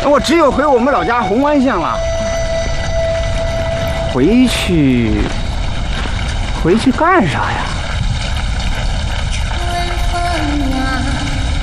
那我只有回我们老家红湾县了。回去干啥呀？